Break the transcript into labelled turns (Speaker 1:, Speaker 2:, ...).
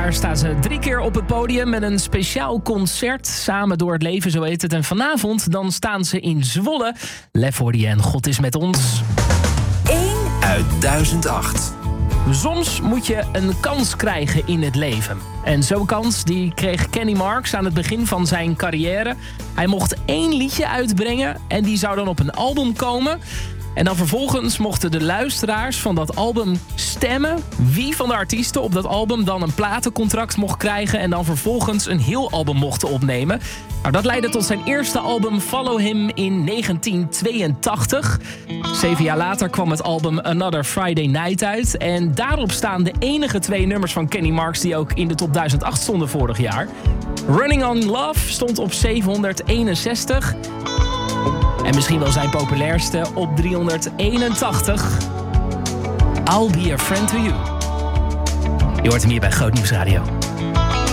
Speaker 1: jaar staan ze 3 keer op het podium met een speciaal concert. Samen door het leven, zo heet het. En vanavond dan staan ze in Zwolle. Lef hoorde je en God is met ons.
Speaker 2: 1 uit 1008.
Speaker 1: Soms moet je een kans krijgen in het leven. En zo'n kans die kreeg Kenny Marks aan het begin van zijn carrière. Hij mocht 1 liedje uitbrengen en die zou dan op een album komen. En dan vervolgens mochten de luisteraars van dat album stemmen wie van de artiesten op dat album dan een platencontract mocht krijgen en dan vervolgens een heel album mochten opnemen. Nou, dat leidde tot zijn eerste album Follow Him in 1982. 7 jaar later kwam het album Another Friday Night uit. En daarop staan de enige 2 nummers van Kenny Marks die ook in de top 1008 stonden vorig jaar. Running on Love stond op 761. En misschien wel zijn populairste op 381. I'll Be a Friend to You. Je hoort hem hier bij Groot Nieuws Radio.